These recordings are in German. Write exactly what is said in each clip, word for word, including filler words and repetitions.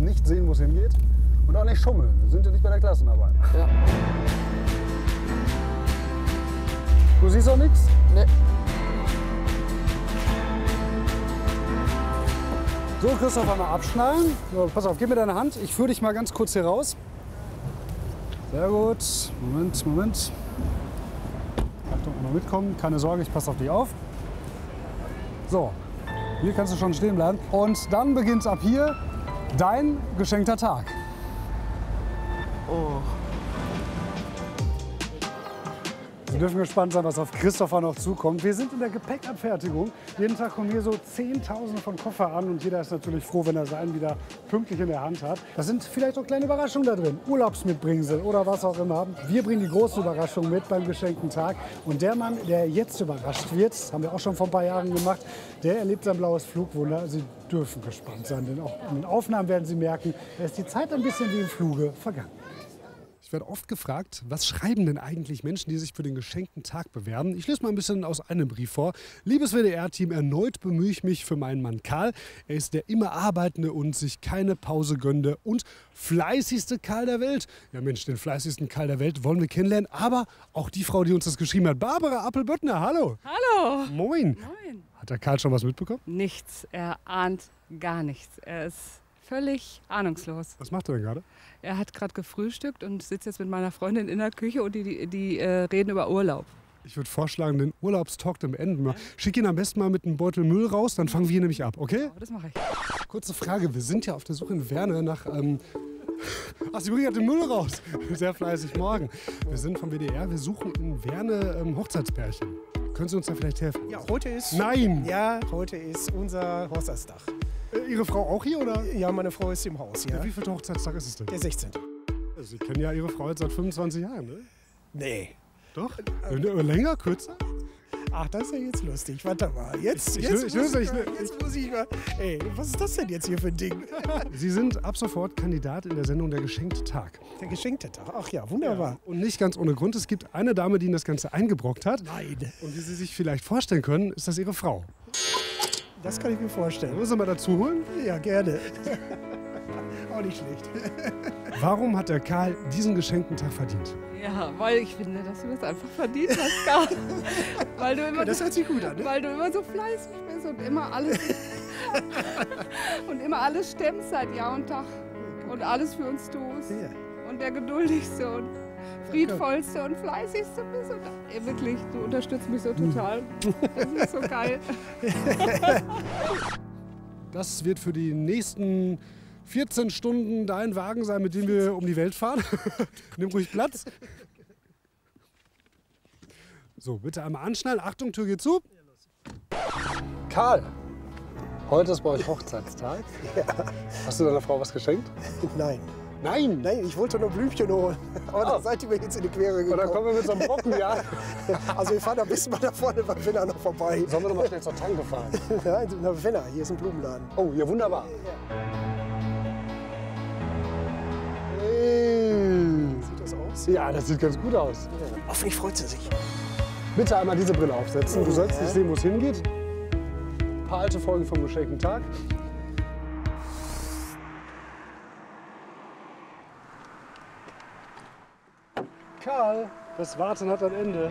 nicht sehen, wo es hingeht. Und auch nicht schummeln. Wir sind ja nicht bei der Klassenarbeit. Ja. Du siehst auch nichts? Nee. So, Christoph, mal abschnallen. So, pass auf, gib mir deine Hand. Ich führe dich mal ganz kurz hier raus. Sehr gut. Moment, Moment. Achtung, mal mitkommen. Keine Sorge, ich passe auf dich auf. So, hier kannst du schon stehen bleiben. Und dann beginnt ab hier dein geschenkter Tag. Oh. Sie dürfen gespannt sein, was auf Christopher noch zukommt. Wir sind in der Gepäckabfertigung. Jeden Tag kommen hier so Zehntausende von Koffer an und jeder ist natürlich froh, wenn er seinen wieder pünktlich in der Hand hat. Da sind vielleicht auch kleine Überraschungen da drin, Urlaubsmitbringsel oder was auch immer. Wir bringen die große Überraschung mit beim geschenkten Tag. Und der Mann, der jetzt überrascht wird, das haben wir auch schon vor ein paar Jahren gemacht, der erlebt sein blaues Flugwunder. Sie dürfen gespannt sein, denn auch in den Aufnahmen werden Sie merken, da ist die Zeit ein bisschen wie im Fluge vergangen. Ich werde oft gefragt, was schreiben denn eigentlich Menschen, die sich für den geschenkten Tag bewerben? Ich lese mal ein bisschen aus einem Brief vor. Liebes W D R-Team, erneut bemühe ich mich für meinen Mann Karl. Er ist der immer arbeitende und sich keine Pause gönnende und fleißigste Karl der Welt. Ja Mensch, den fleißigsten Karl der Welt wollen wir kennenlernen. Aber auch die Frau, die uns das geschrieben hat, Barbara Appelböttner, hallo. Hallo. Moin. Moin. Hat der Karl schon was mitbekommen? Nichts. Er ahnt gar nichts. Er ist völlig ahnungslos. Was macht er denn gerade? Er hat gerade gefrühstückt und sitzt jetzt mit meiner Freundin in der Küche und die, die, die äh, reden über Urlaub. Ich würde vorschlagen, den Urlaubstalk am Ende mal. Schick ihn am besten mal mit einem Beutel Müll raus, dann fangen wir nämlich ab, okay? Ja, das mache ich. Kurze Frage, wir sind ja auf der Suche in Werne nach... Ähm Ach, Sie bringen ja den Müll raus. Sehr fleißig morgen. Wir sind vom W D R, wir suchen in Werne ähm, Hochzeitspärchen. Können Sie uns da vielleicht helfen? Ja, heute ist... Nein! Ja, heute ist unser Hochzeitstag. Äh, Ihre Frau auch hier, oder? Ja, meine Frau ist im Haus, ja. Ja, wie viel Hochzeitstag ist es denn? Der sechzehnte Sie kennen ja Ihre Frau jetzt seit fünfundzwanzig Jahren, ne? Nee. Doch? Äh, länger, kürzer? Ach, das ist ja jetzt lustig. Warte mal. Jetzt, Ich- jetzt, ich- muss, ich- ich, mal, ich- jetzt muss ich mal... Ey, was ist das denn jetzt hier für ein Ding? Sie sind ab sofort Kandidat in der Sendung Der geschenkte Tag. Der geschenkte Tag. Ach ja, wunderbar. Und nicht ganz ohne Grund, es gibt eine Dame, die Ihnen das Ganze eingebrockt hat. Nein, Und wie Sie sich vielleicht vorstellen können, ist das Ihre Frau. das kann ich mir vorstellen. Wollen Sie mal dazu holen? Ja, gerne. Auch nicht schlecht. Warum hat der Karl diesen geschenkten Tag verdient? Ja, weil ich finde, dass du das einfach verdient hast, Karl. weil, du immer, Das hört sich gut an, ne? weil du immer so fleißig bist und immer alles, und immer alles stemmst seit Jahr und Tag und alles für uns tust. Ja. Und der geduldigste und friedvollste und fleißigste bist. Und, ey, wirklich, du unterstützt mich so total. Das ist so geil. Das wird für die nächsten vierzehn Stunden dein Wagen sein, mit dem wir um die Welt fahren. Nimm ruhig Platz. So, bitte einmal anschnallen. Achtung, Tür geht zu. Karl, heute ist bei euch Hochzeitstag. Ja. Hast du deiner Frau was geschenkt? Nein. Nein! Nein, ich wollte nur Blümchen holen. Aber da seid ihr mir jetzt in die Quere Und dann gekommen. kommen wir mit so einem Brocken, ja. Also wir fahren da bis mal da vorne beim Wenner noch vorbei. Sollen wir noch mal schnell zur Tanke fahren? Ja, na, Wenner, hier ist ein Blumenladen. Oh, ja, wunderbar. Hey. Sieht das aus? Ja, das sieht ganz gut aus. Hoffentlich freut sie sich. Bitte einmal diese Brille aufsetzen. Du sollst Ja. nicht sehen, wo es hingeht. Ein paar alte Folgen vom geschenkten Tag. Karl, das Warten hat ein Ende.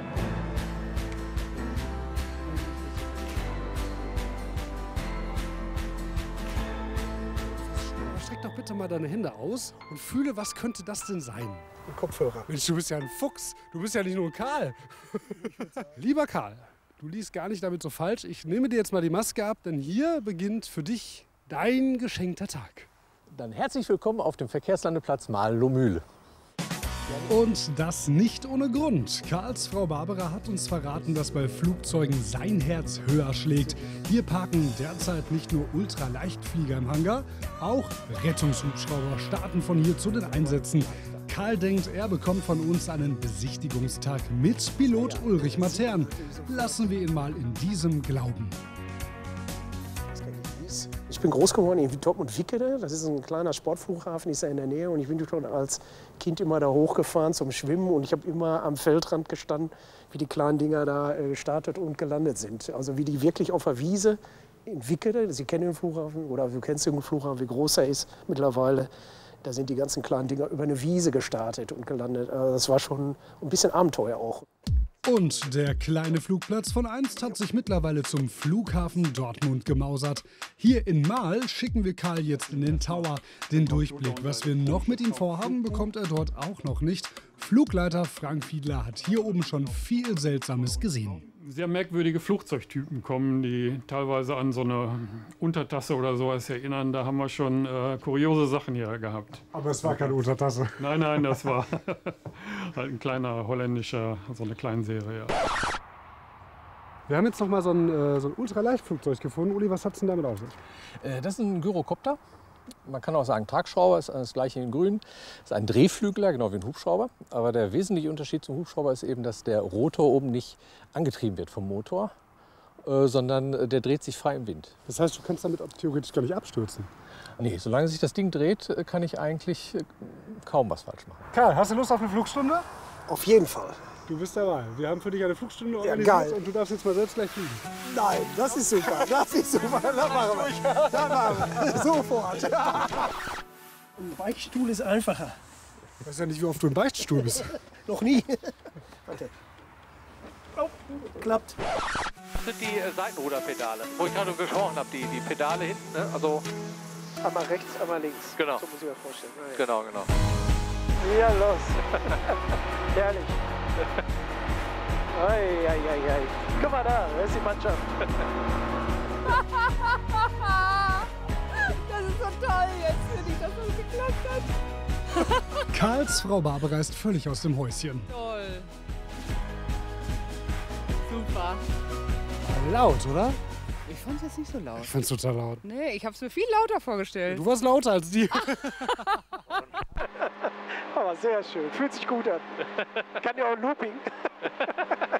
Streck doch bitte mal deine Hände aus und fühle, was könnte das denn sein? Ein Kopfhörer. Mensch, du bist ja ein Fuchs. Du bist ja nicht nur ein Karl. Lieber Karl, du liest gar nicht damit so falsch. Ich nehme dir jetzt mal die Maske ab, denn hier beginnt für dich dein geschenkter Tag. Dann herzlich willkommen auf dem Verkehrslandeplatz Mahlen-Lohmühle. Und das nicht ohne Grund. Karls Frau Barbara hat uns verraten, dass bei Flugzeugen sein Herz höher schlägt. Hier parken derzeit nicht nur Ultraleichtflieger im Hangar, auch Rettungshubschrauber starten von hier zu den Einsätzen. Karl denkt, er bekommt von uns einen Besichtigungstag mit Pilot Ulrich Matern. Lassen wir ihn mal in diesem glauben. Ich bin groß geworden in Dortmund-Wickede. Das ist ein kleiner Sportflughafen, ist ja in der Nähe. Und ich bin schon als Kind immer da hochgefahren zum Schwimmen. Und ich habe immer am Feldrand gestanden, wie die kleinen Dinger da gestartet und gelandet sind. Also wie die wirklich auf der Wiese in Wickede, Sie kennen den Flughafen oder du kennst den Flughafen, wie groß er ist mittlerweile. Da sind die ganzen kleinen Dinger über eine Wiese gestartet und gelandet. Also das war schon ein bisschen Abenteuer auch. Und der kleine Flugplatz von einst hat sich mittlerweile zum Flughafen Dortmund gemausert. Hier in Marl schicken wir Karl jetzt in den Tower. Den Durchblick, was wir noch mit ihm vorhaben, bekommt er dort auch noch nicht. Flugleiter Frank Fiedler hat hier oben schon viel Seltsames gesehen. Sehr merkwürdige Flugzeugtypen kommen, die teilweise an so eine Untertasse oder sowas erinnern. Da haben wir schon äh, kuriose Sachen hier gehabt. Aber es war keine Untertasse. Nein, nein, das war halt ein kleiner holländischer, so eine Kleinserie. Ja. Wir haben jetzt noch mal so ein, äh, so ein Ultraleichtflugzeug gefunden. Uli, was hat es denn damit auf sich? Äh, das ist ein Gyrocopter. Man kann auch sagen Tragschrauber, ist das gleiche in grün. Das ist ein Drehflügler, genau wie ein Hubschrauber. Aber der wesentliche Unterschied zum Hubschrauber ist eben, dass der Rotor oben nicht angetrieben wird vom Motor, äh, sondern der dreht sich frei im Wind. Das heißt, du kannst damit theoretisch gar nicht abstürzen. Nee, solange sich das Ding dreht, kann ich eigentlich kaum was falsch machen. Karl, hast du Lust auf eine Flugstunde? Auf jeden Fall. Du bist dabei. Wir haben für dich eine Flugstunde Ja, organisiert geil. und du darfst jetzt mal selbst gleich fliegen. Nein, das ist super. Das ist super. Das machen wir. Das machen wir. Sofort. Ein Beichtstuhl ist einfacher. Ich weiß ja nicht, wie oft du im Beichtstuhl bist. Noch nie. Warte. Oh, klappt. Das sind die äh, Seitenruderpedale, wo ich gerade gesprochen habe, die, die Pedale hinten, ne? Also Einmal rechts, einmal links. Genau. So muss ich mir vorstellen. Ah, ja. genau, genau. Ja, los. Herrlich. Ei, ei, ei, ei. Guck mal da, da ist die Mannschaft. Das ist so toll jetzt, finde ich, dass das geklappt hat. Karls Frau Barbara ist völlig aus dem Häuschen. Toll. Super. Laut, oder? Ich fand es jetzt nicht so laut. Ich find's total laut. Nee, ich habe es mir viel lauter vorgestellt. Du warst lauter als die. Aber sehr schön. Fühlt sich gut an. Kann ja auch ein Looping.